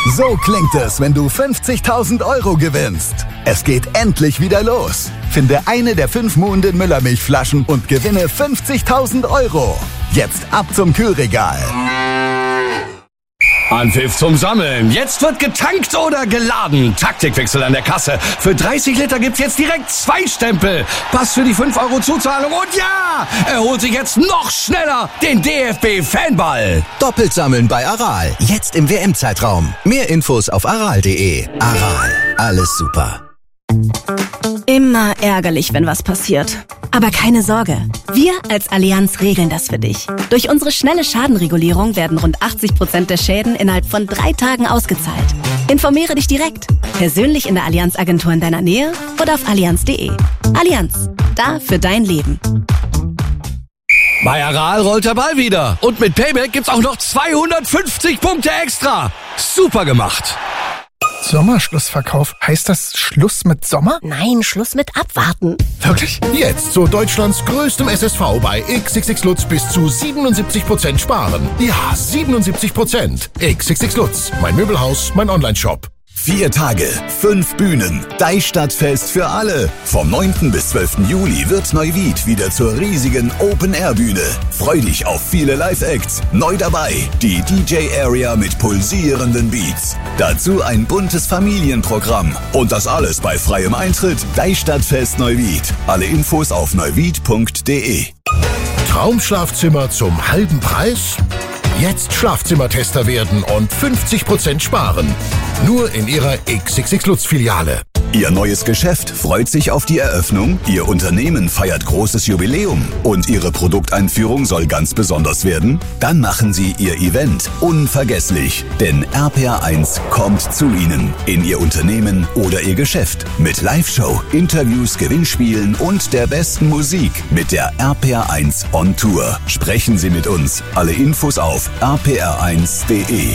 So klingt es, wenn du 50.000 Euro gewinnst. Es geht endlich wieder los. Finde eine der 5 Muhnden Müllermilchflaschen und gewinne 50.000 Euro. Jetzt ab zum Kühlregal. Anpfiff zum Sammeln. Jetzt wird getankt oder geladen. Taktikwechsel an der Kasse. Für 30 Liter gibt's jetzt direkt 2 Stempel. Pass für die 5 Euro Zuzahlung und ja, er holt sich jetzt noch schneller den DFB-Fanball. Doppelt sammeln bei Aral. Jetzt im WM-Zeitraum. Mehr Infos auf aral.de. Aral. Alles super. Immer ärgerlich, wenn was passiert. Aber keine Sorge. Wir als Allianz regeln das für dich. Durch unsere schnelle Schadenregulierung werden rund 80% der Schäden innerhalb von 3 Tagen ausgezahlt. Informiere dich direkt. Persönlich in der Allianz-Agentur in deiner Nähe oder auf allianz.de. Allianz. Da für dein Leben. Bei Aral rollt der Ball wieder. Und mit Payback gibt's auch noch 250 Punkte extra. Super gemacht. Sommerschlussverkauf. Heißt das Schluss mit Sommer? Nein, Schluss mit Abwarten. Wirklich? Jetzt zu Deutschlands größtem SSV bei XXX Lutz bis zu 77% sparen. Ja, 77%. XXX Lutz. Mein Möbelhaus, mein Onlineshop. 4 Tage, 5 Bühnen, Deichstadtfest für alle. Vom 9. bis 12. Juli wird Neuwied wieder zur riesigen Open-Air-Bühne. Freu dich auf viele Live-Acts. Neu dabei, die DJ-Area mit pulsierenden Beats. Dazu ein buntes Familienprogramm. Und das alles bei freiem Eintritt. Deichstadtfest Neuwied. Alle Infos auf neuwied.de. Traumschlafzimmer zum halben Preis? Jetzt Schlafzimmertester werden und 50% sparen. Nur in Ihrer XXX Lutz-Filiale. Ihr neues Geschäft freut sich auf die Eröffnung, Ihr Unternehmen feiert großes Jubiläum und Ihre Produkteinführung soll ganz besonders werden? Dann machen Sie Ihr Event unvergesslich, denn RPR1 kommt zu Ihnen, in Ihr Unternehmen oder Ihr Geschäft. Mit Live-Show, Interviews, Gewinnspielen und der besten Musik mit der RPR1 on Tour. Sprechen Sie mit uns. Alle Infos auf rpr1.de.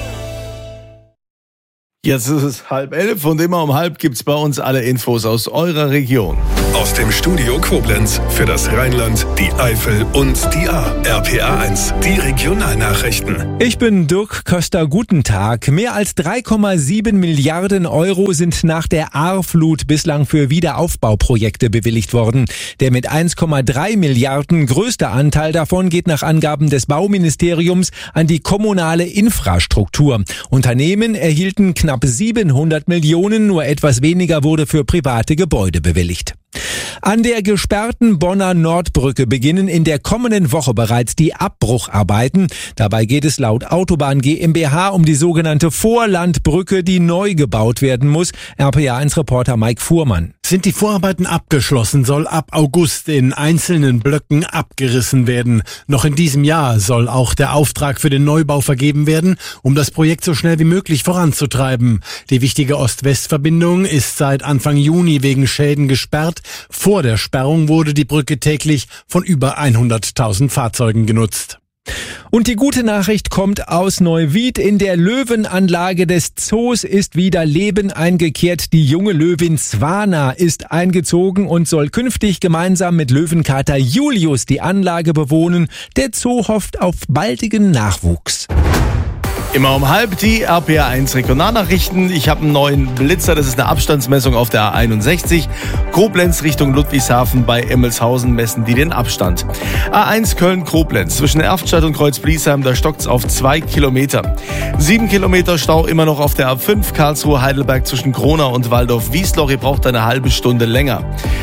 Jetzt ist es 10:30 und immer um 10:30 gibt's bei uns alle Infos aus eurer Region. Aus dem Studio Koblenz für das Rheinland, die Eifel und die Ahr. RPR1, die Regionalnachrichten. Ich bin Dirk Köster, guten Tag. Mehr als 3,7 Milliarden Euro sind nach der Ahrflut bislang für Wiederaufbauprojekte bewilligt worden. Der mit 1,3 Milliarden größte Anteil davon geht nach Angaben des Bauministeriums an die kommunale Infrastruktur. Unternehmen erhielten knapp 700 Millionen, nur etwas weniger wurde für private Gebäude bewilligt. An der gesperrten Bonner Nordbrücke beginnen in der kommenden Woche bereits die Abbrucharbeiten. Dabei geht es laut Autobahn GmbH um die sogenannte Vorlandbrücke, die neu gebaut werden muss. RPA1-Reporter Mike Fuhrmann. Sind die Vorarbeiten abgeschlossen, soll ab August in einzelnen Blöcken abgerissen werden. Noch in diesem Jahr soll auch der Auftrag für den Neubau vergeben werden, um das Projekt so schnell wie möglich voranzutreiben. Die wichtige Ost-West-Verbindung ist seit Anfang Juni wegen Schäden gesperrt. Vor der Sperrung wurde die Brücke täglich von über 100.000 Fahrzeugen genutzt. Und die gute Nachricht kommt aus Neuwied. In der Löwenanlage des Zoos ist wieder Leben eingekehrt. Die junge Löwin Swana ist eingezogen und soll künftig gemeinsam mit Löwenkater Julius die Anlage bewohnen. Der Zoo hofft auf baldigen Nachwuchs. Immer um 10:30 die RPR1 Regionalnachrichten. Ich habe einen neuen Blitzer, das ist eine Abstandsmessung auf der A61. Koblenz Richtung Ludwigshafen, bei Emmelshausen messen die den Abstand. A1 Köln-Koblenz zwischen Erftstadt und Kreuzbliesheim, da stockt's auf 2 Kilometer. 7 Kilometer Stau immer noch auf der A5 Karlsruhe-Heidelberg zwischen Kronau und Waldorf-Wiesloch. Ihr braucht eine halbe Stunde länger.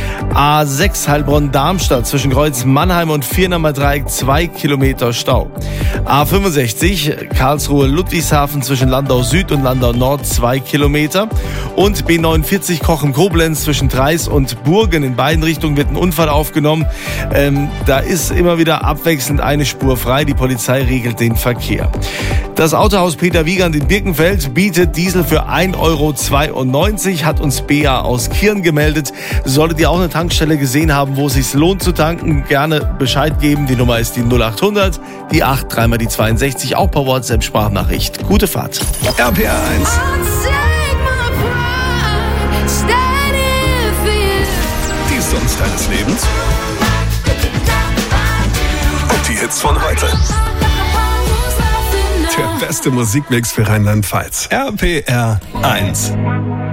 A6 Heilbronn-Darmstadt zwischen Kreuz Mannheim und Viernamer Dreieck 2 Kilometer Stau. A65 Karlsruhe-Ludwigshafen zwischen Landau Süd und Landau Nord 2 Kilometer. Und B49 Cochem-Koblenz zwischen Treis und Burgen. In beiden Richtungen wird ein Unfall aufgenommen. Da ist immer wieder abwechselnd eine Spur frei. Die Polizei regelt den Verkehr. Das Autohaus Peter Wiegand in Birkenfeld bietet Diesel für 1,92 €, hat uns Bea aus Kirn gemeldet. Solltet ihr auch eine Tankstelle gesehen haben, wo es sich lohnt zu tanken, gerne Bescheid geben. Die Nummer ist die 0800, die 8, dreimal die 62, auch per WhatsApp-Sprachnachricht. Gute Fahrt. RPR1. Die Songs deines Lebens. Und die Hits von heute. Der beste Musikmix für Rheinland-Pfalz. RPR 1.